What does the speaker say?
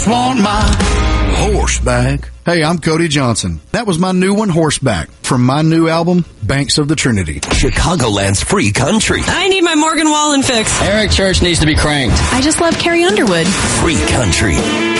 Want my horseback. Hey, I'm Cody Johnson. That was my new one, Horseback, from my new album, Banks of the Trinity. Chicagoland's free country. I need my Morgan Wallen fix. Eric Church needs to be cranked. I just love Carrie Underwood. Free country.